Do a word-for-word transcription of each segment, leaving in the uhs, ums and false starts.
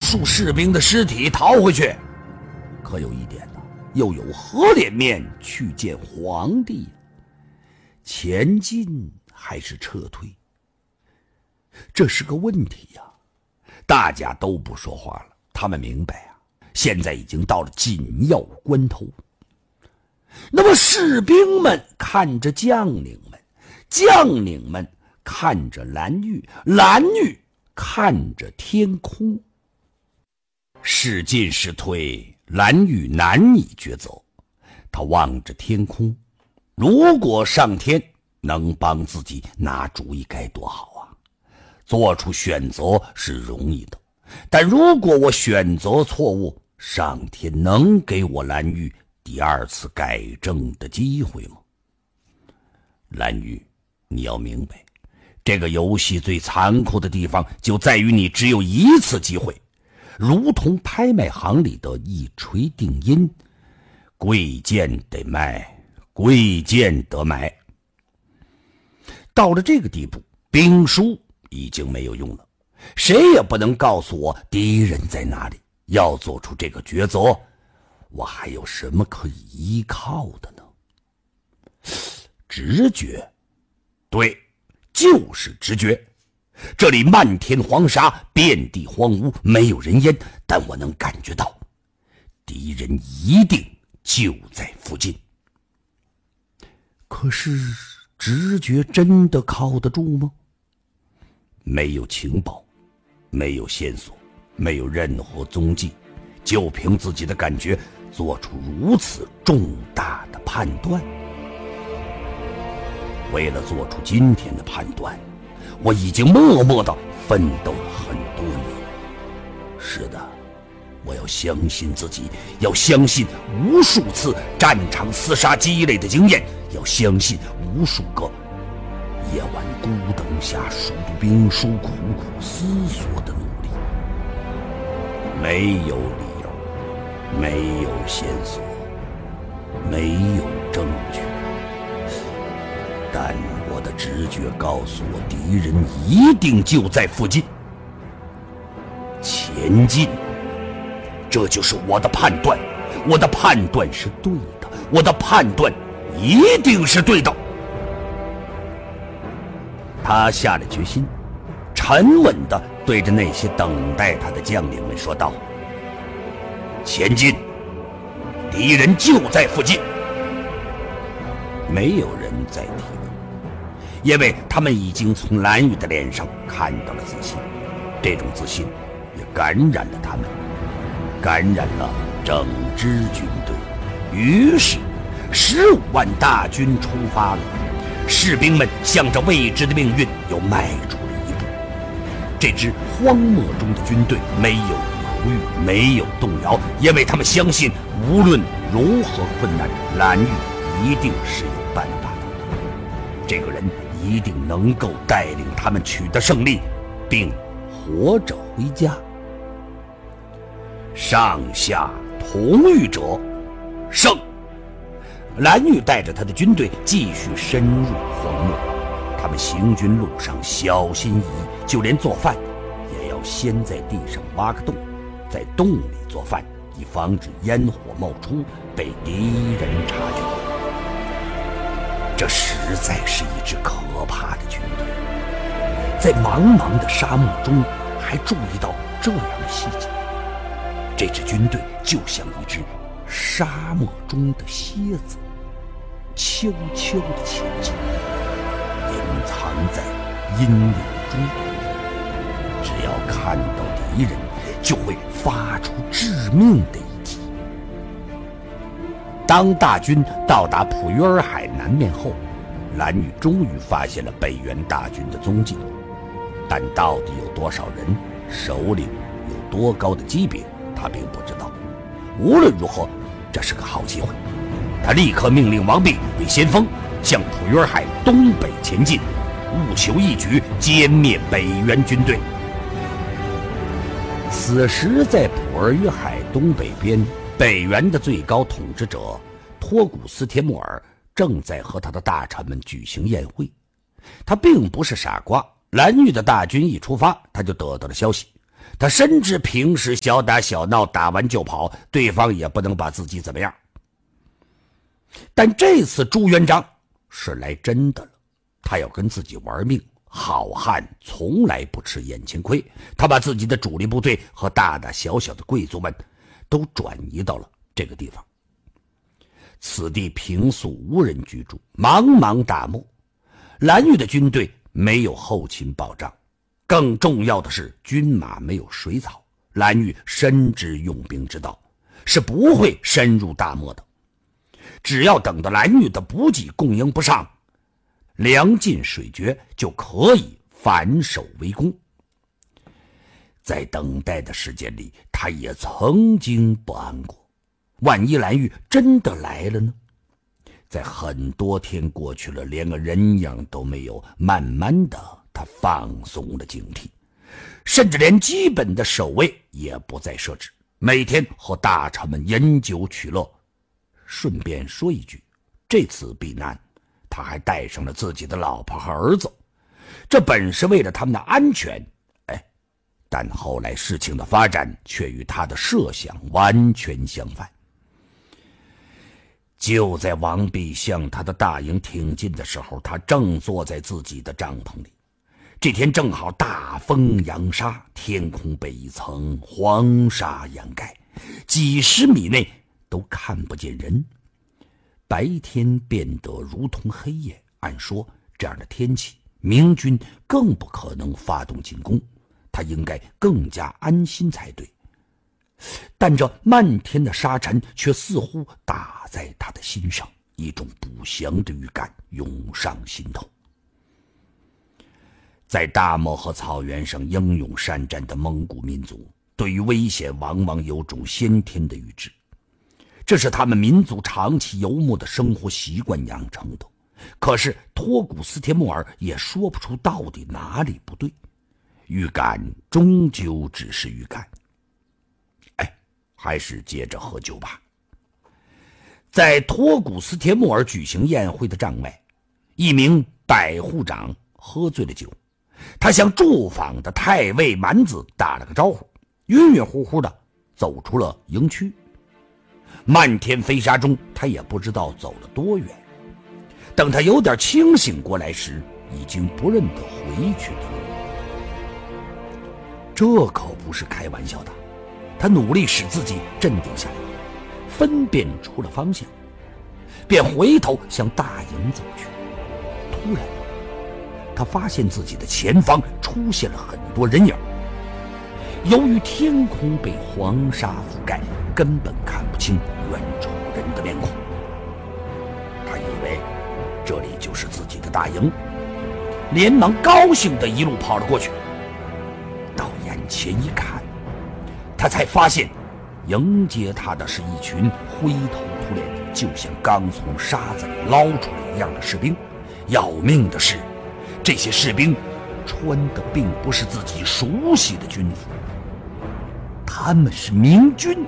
数士兵的尸体逃回去。可有一点呢，又有何脸面去见皇帝？前进还是撤退？这是个问题呀、啊！大家都不说话了，他们明白啊，现在已经到了紧要关头。那么士兵们看着将领们，将领们看着蓝玉，蓝玉看着天空。是进是退，蓝玉难以抉择。他望着天空，如果上天能帮自己拿主意该多好啊！做出选择是容易的，但如果我选择错误，上天能给我蓝玉第二次改正的机会吗？蓝玉，你要明白，这个游戏最残酷的地方就在于你只有一次机会，如同拍卖行里的一锤定音，贵贱得卖，贵贱得买。到了这个地步，兵书已经没有用了，谁也不能告诉我敌人在哪里。要做出这个抉择，我还有什么可以依靠的呢？直觉，对，就是直觉。这里漫天黄沙，遍地荒芜，没有人烟，但我能感觉到敌人一定就在附近。可是直觉真的靠得住吗？没有情报，没有线索，没有任何踪迹，就凭自己的感觉做出如此重大的判断。为了做出今天的判断，我已经默默地奋斗了很多年。是的，我要相信自己，要相信无数次战场厮杀积累的经验，要相信无数个夜晚孤灯下数读兵书苦苦思索的努力。没有理由，没有线索，没有证据，但我的直觉告诉我，敌人一定就在附近。前进，这就是我的判断，我的判断是对的，我的判断一定是对的。他下了决心，沉稳地对着那些等待他的将领们说道：前进，敌人就在附近。没有人再提问，因为他们已经从蓝玉的脸上看到了自信，这种自信也感染了他们，感染了整支军队。于是十五万大军出发了，士兵们向着未知的命运又迈出了一步。这支荒漠中的军队没有犹豫，没有动摇，因为他们相信无论如何困难，蓝玉一定是有办法的。这个人一定能够带领他们取得胜利，并活着回家。上下同欲者胜。蓝玉带着他的军队继续深入荒漠，他们行军路上小心翼翼，就连做饭也要先在地上挖个洞，在洞里做饭，以防止烟火冒出被敌人察觉。这实在是一支可怕的军队，在茫茫的沙漠中还注意到这样的细节。这支军队就像一只沙漠中的蝎子，悄悄地前进，隐藏在阴影中。只要看到敌人，就会发出致命的一击。当大军到达普约尔海南面后，蓝玉终于发现了北元大军的踪迹，但到底有多少人，首领有多高的级别，他并不知道。无论如何，这是个好机会。他立刻命令王弼为先锋，向普约尔海东北前进，务求一举歼灭北元军队。此时在普尔约海东北边，北元的最高统治者托古斯帖木儿正在和他的大臣们举行宴会。他并不是傻瓜，蓝玉的大军一出发，他就得到了消息。 他深知平时小打小闹，打完就跑，对方也不能把自己怎么样。但这次朱元璋是来真的了，他要跟自己玩命。好汉从来不吃眼前亏，他把自己的主力部队和大大小小的贵族们都转移到了这个地方。此地平素无人居住，茫茫大漠，蓝玉的军队没有后勤保障，更重要的是军马没有水草。蓝玉深知用兵之道，是不会深入大漠的。只要等到蓝玉的补给供应不上，粮尽水绝，就可以反守为攻。在等待的时间里，他也曾经不安过，万一蓝玉真的来了呢？在很多天过去了，连个人影都没有，慢慢的他放松了警惕，甚至连基本的守卫也不再设置，每天和大臣们饮酒取乐。顺便说一句，这次避难他还带上了自己的老婆和儿子，这本是为了他们的安全，哎，但后来事情的发展却与他的设想完全相反。就在王弼向他的大营挺进的时候，他正坐在自己的帐篷里。这天正好大风扬沙，天空被一层黄沙掩盖，几十米内都看不见人。白天变得如同黑夜，按说这样的天气，明军更不可能发动进攻，他应该更加安心才对。但这漫天的沙尘却似乎打在他的心上，一种不祥的预感涌上心头。在大漠和草原上英勇善战的蒙古民族，对于危险往往有种先天的预知，这是他们民族长期游牧的生活习惯养成的。可是托古斯帖木儿也说不出到底哪里不对，预感终究只是预感。哎，还是接着喝酒吧。在托古斯帖木儿举行宴会的帐外，一名百户长喝醉了酒，他向驻防的太尉蛮子打了个招呼，晕晕乎乎的走出了营区。漫天飞沙中，他也不知道走了多远。等他有点清醒过来时，已经不认得回去的路。这可不是开玩笑的。他努力使自己镇定下来，分辨出了方向，便回头向大营走去。突然，他发现自己的前方出现了很多人影。由于天空被黄沙覆盖，根本看不清远处人的面孔。他以为这里就是自己的大营，连忙高兴地一路跑了过去。到眼前一看，他才发现迎接他的是一群灰头土脸，就像刚从沙子里捞出来一样的士兵。要命的是，这些士兵穿的并不是自己熟悉的军服，他们是明军。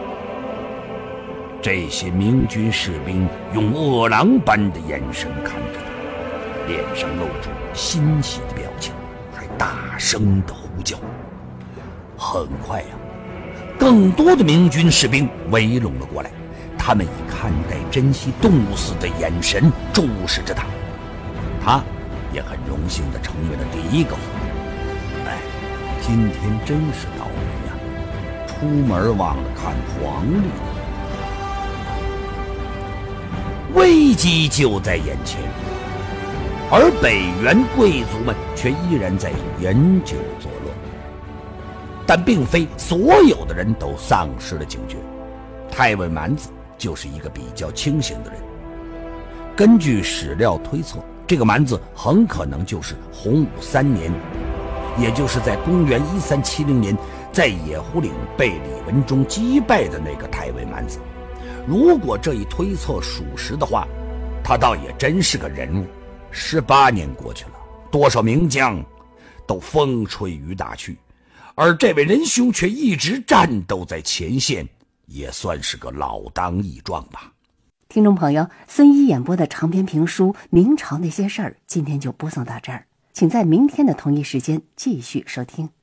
这些明军士兵用饿狼般的眼神看着他，脸上露出欣喜的表情，还大声的呼叫。很快呀、啊，更多的明军士兵围拢了过来，他们以看待珍稀动物似的眼神注视着他。他也很荣幸地成为了第一个俘虏。哎，今天真是倒霉呀、啊！出门忘了看黄历。危机就在眼前，而北原贵族们却依然在饮酒作乐。但并非所有的人都丧失了警觉，太尉蛮子就是一个比较清醒的人。根据史料推测，这个蛮子很可能就是洪武三年，也就是在公元一三七零年在野狐岭被李文忠击败的那个太尉蛮子。如果这一推测属实的话，他倒也真是个人物。十八年过去了，多少名将都风吹雨打去，而这位仁兄却一直战斗在前线，也算是个老当益壮吧。 听众朋友，孙一演播的长篇评书《明朝那些事儿》今天就播送到这儿，请在明天的同一时间继续收听。